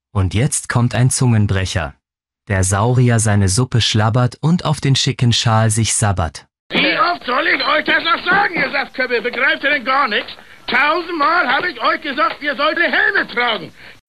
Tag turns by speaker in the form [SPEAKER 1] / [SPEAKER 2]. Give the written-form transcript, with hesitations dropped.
[SPEAKER 1] Und jetzt kommt ein Zungenbrecher. Der Saurier seine Suppe schlabbert und auf den schicken Schal sich sabbert.
[SPEAKER 2] Wie oft soll ich euch das noch sagen, ihr Saftköpfe? Begreift ihr denn gar nichts? 1000-mal habe ich euch gesagt, ihr solltet Helme tragen.